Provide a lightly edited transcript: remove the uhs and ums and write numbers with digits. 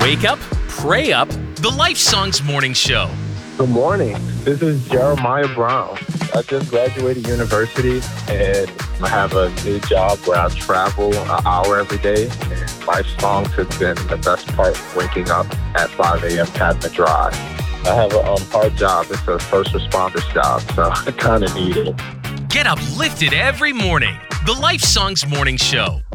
Wake up, pray up, the Life Songs Morning Show. Good morning. This is Jeremiah Brown. I just graduated university and I have a new job where I travel an hour every day. And Life Songs has been the best part of waking up at 5 a.m. Cadman Drive. I have a hard job. It's a first responder's job, so I kind of need it. Get uplifted every morning. The Life Songs Morning Show.